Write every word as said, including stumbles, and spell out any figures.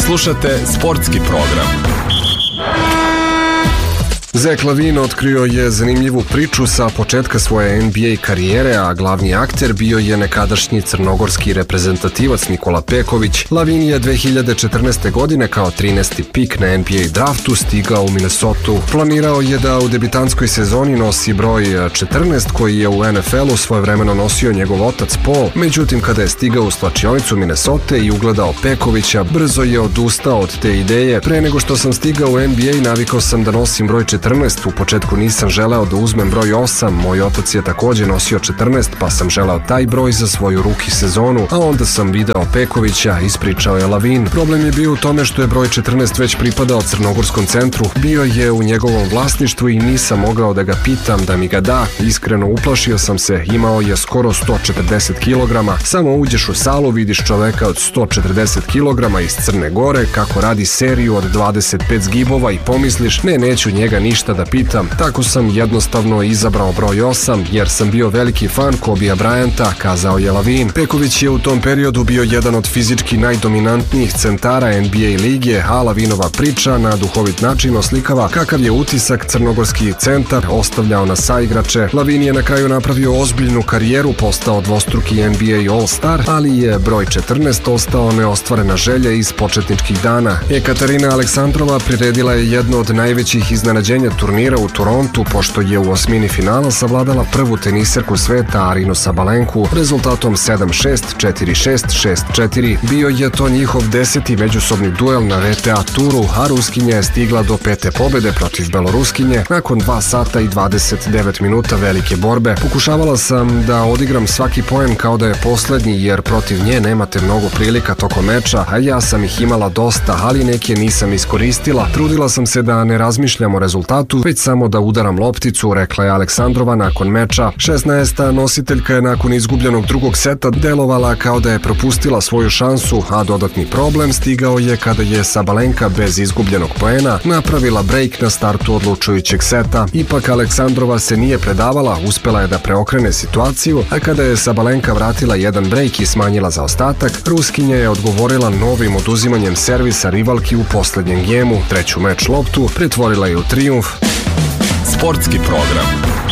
Slušate sportski program. Zach LaVine otkrio je zanimljivu priču sa početka svoje N B A karijere, a glavni akter bio je nekadašnji crnogorski reprezentativac Nikola Peković. LaVine je dve hiljade četrnaeste. godine kao trinaesti pik na N B A draftu stigao u Minnesotu. Planirao je da u debitanskoj sezoni nosi broj četrnaest koji je u N F L-u svojevremeno nosio njegov otac Paul. Međutim, kada je stigao u slačionicu Minnesote i ugledao Pekovića, brzo je odustao od te ideje. Pre nego što sam stigao u N B A, navikao sam da nosim broj četrnaest. U početku nisam želeo da uzmem broj osam, moj otac je takođe nosio četrnaest, pa sam želeo taj broj za svoju ruki sezonu, a onda sam video Pekovića, ispričao je LaVine. Problem je bio u tome što je broj četrnaest već pripadao crnogorskom centru, bio je u njegovom vlasništvu i nisam mogao da ga pitam da mi ga da. Iskreno uplašio sam se, imao je skoro sto četrdeset kilograma, samo uđeš u salu, vidiš čoveka od sto četrdeset kilograma iz Crne Gore kako radi seriju od dvadeset pet zgibova i pomisliš, ne, neću njega ništa da pitam. Tako sam jednostavno izabrao broj osam, jer sam bio veliki fan Kobija Bryanta, kazao je LaVine. Peković je u tom periodu bio jedan od fizički najdominantnijih centara N B A lige, a LaVinova priča na duhovit način oslikava kakav je utisak crnogorski centar ostavljao na saigrače. LaVine je na kraju napravio ozbiljnu karijeru, postao dvostruki N B A All-Star, ali je broj četrnaest ostao neostvarena želja iz početničkih dana. Ekaterina Aleksandrova priredila je jedno od najvećih iznenađenja turnira u Torontu, pošto je u osmini finala savladala prvu teniserku sveta Arinu Sabalenku rezultatom sedam šest, četiri šest, šest četiri. Bio je to njihov deseti međusobni duel na V T A turu, a Ruskinja je stigla do pete pobede protiv Beloruskinje nakon dva sata i dvadeset devet minuta velike borbe. Pokušavala sam da odigram svaki poen kao da je poslednji, jer protiv nje nemate mnogo prilika tokom meča, a ja sam ih imala dosta, ali neke nisam iskoristila. Trudila sam se da ne razmišljam o rezultatu, već samo da udaram lopticu, rekla je Aleksandrova nakon meča. šesnaesta nositeljka je nakon izgubljenog drugog seta delovala kao da je propustila svoju šansu, a dodatni problem stigao je kada je Sabalenka bez izgubljenog poena napravila break na startu odlučujućeg seta. Ipak Aleksandrova se nije predavala, uspela je da preokrene situaciju, a kada je Sabalenka vratila jedan break i smanjila zaostatak, Ruskinja je odgovorila novim oduzimanjem servisa rivalki u poslednjem gemu. Treću meč loptu pretvorila je u trijumf. Sportski program.